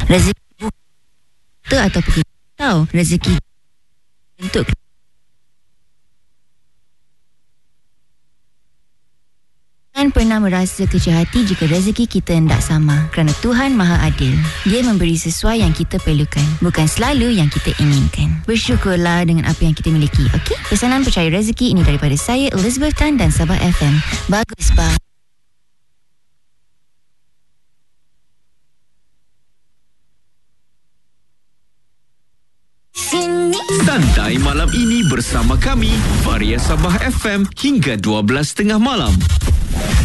Rezeki buta ataupun kita tahu rezeki untuk Jangan pernah merasa kecil hati jika rezeki kita tidak sama, kerana Tuhan Maha Adil. Dia memberi sesuai yang kita perlukan, bukan selalu yang kita inginkan. Bersyukurlah dengan apa yang kita miliki, okey? Pesanan percaya rezeki ini daripada saya, Elizabeth Tan dan Sabah FM. Bagus, Pak. Santai malam ini bersama kami, Varia Sabah FM hingga 12:30 malam.